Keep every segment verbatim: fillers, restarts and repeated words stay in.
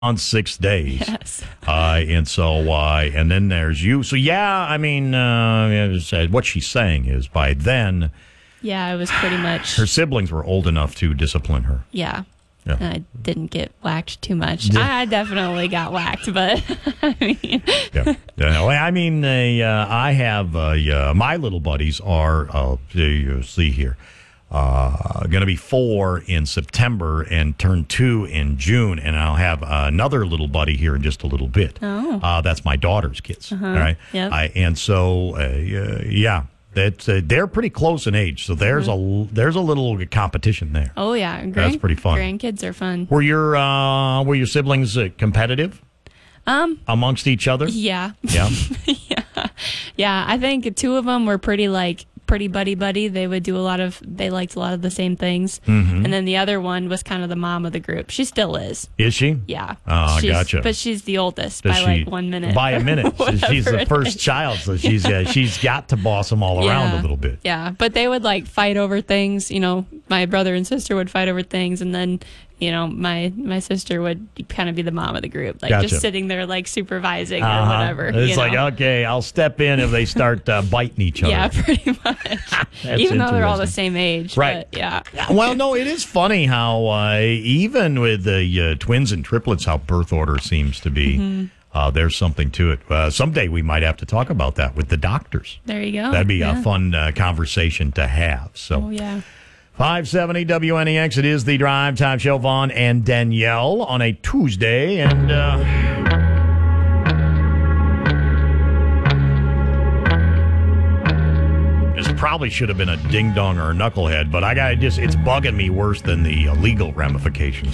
on six days. Yes. Uh, and so, uh, and then there's you. So, yeah, I mean, uh, what she's saying is by then, Yeah, it was pretty much. her siblings were old enough to discipline her. Yeah. Yeah. And I didn't get whacked too much. Yeah. I definitely got whacked, but I mean. Yeah. Yeah, I mean, uh, I have uh, uh, my little buddies are, uh, you see here, uh, going to be four in September and turn two in June. And I'll have another little buddy here in just a little bit. Oh. Uh, that's my daughter's kids. Uh-huh. All right. Yep. I, and so, uh, uh, yeah. That uh, they're pretty close in age, so there's mm-hmm. a there's a little competition there. Oh yeah, Grand, that's pretty fun. Grandkids are fun. Were your uh, were your siblings uh, competitive? Um, amongst each other? Yeah, yeah, yeah, yeah. I think two of them were pretty like pretty buddy buddy. They would do a lot of they liked a lot of the same things, mm-hmm. and then the other one was kind of the mom of the group. She still is. Is she? Yeah. Oh, she's, gotcha. But she's the oldest Does by she, like one minute. By a minute. She's the first child, so she's uh, she's got to boss them all around yeah. a little bit. Yeah, but they would like fight over things. You know, my brother and sister would fight over things, and then you know my my sister would kind of be the mom of the group, like gotcha. just sitting there like supervising uh-huh. or whatever. It's you like know? okay, I'll step in if they start uh, biting each other. Yeah, pretty much. Even though they're all the same age, right? But yeah. Well, no, it is funny how uh, even with the uh, twins and triplets, how birth order seems to be. Mm-hmm. Uh, there's something to it. Uh, someday we might have to talk about that with the doctors. There you go. That'd be yeah. a fun uh, conversation to have. So, oh yeah. five seventy W N E X. It is the Drive Time Show. Vaughn and Danielle on a Tuesday, and. Uh, Probably should have been a ding dong or a knucklehead, but I got just it's bugging me worse than the uh, legal ramifications.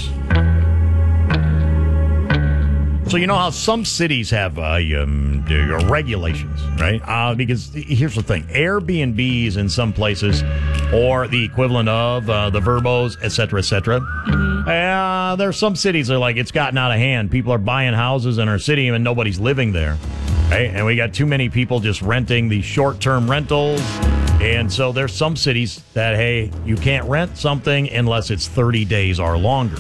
So you know how some cities have uh, um, regulations, right? Uh, because here's the thing: Airbnbs in some places, or the equivalent of uh, the Verbos, et cetera, et cetera. Mm-hmm. Uh, there are some cities that are like it's gotten out of hand. People are buying houses in our city, and nobody's living there. Right? And we got too many people just renting these short-term rentals. And so there's some cities that, hey, you can't rent something unless it's thirty days or longer.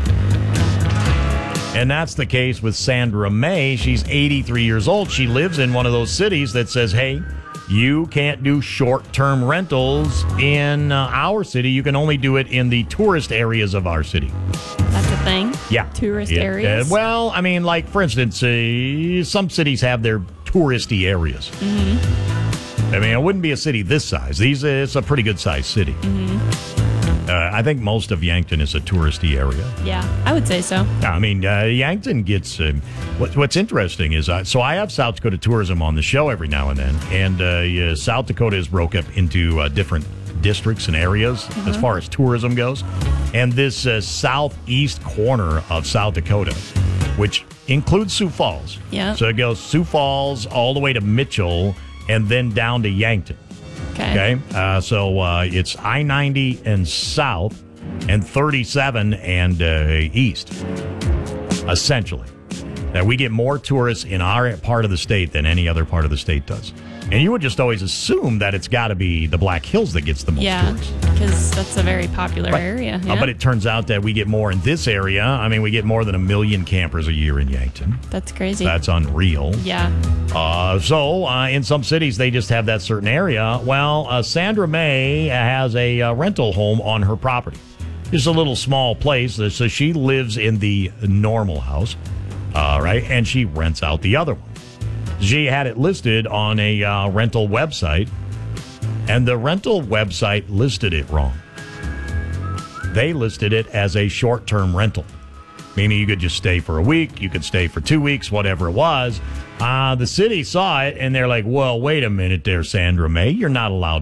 And that's the case with Sandra May. She's eighty-three years old. She lives in one of those cities that says, hey, you can't do short-term rentals in uh, our city. You can only do it in the tourist areas of our city. That's a thing? Yeah. Tourist yeah. areas? Uh, well, I mean, like, for instance, uh, some cities have their touristy areas. Mm-hmm. I mean, it wouldn't be a city this size. These, uh, it's a pretty good-sized city. Mm-hmm. Uh, I think most of Yankton is a touristy area. Yeah, I would say so. I mean, uh, Yankton gets... Uh, what, what's interesting is... Uh, so I have South Dakota Tourism on the show every now and then, and uh, yeah, South Dakota is broke up into uh, different districts and areas mm-hmm. as far as tourism goes. And this uh, southeast corner of South Dakota, which includes Sioux Falls. Yeah. So it goes Sioux Falls all the way to Mitchell and then down to Yankton. Okay. Okay. Uh, so uh, it's I ninety and south and thirty-seven and uh, east, essentially. That we get more tourists in our part of the state than any other part of the state does. And you would just always assume that it's got to be the Black Hills that gets the most yeah, tourists. because that's a very popular Right. area. Uh, Yeah. but it turns out that we get more in this area. I mean, we get more than a million campers a year in Yankton. That's crazy. That's unreal. Yeah. Uh, so uh, in some cities, they just have that certain area. Well, uh, Sandra May has a uh, rental home on her property. Just a little small place. So she lives in the normal house, uh, right? And she rents out the other one. She had it listed on a uh, rental website, and the rental website listed it wrong. They listed it as a short-term rental, meaning you could just stay for a week, you could stay for two weeks, whatever it was. Uh, the city saw it, and they're like, well, wait a minute there, Sandra May. You're not allowed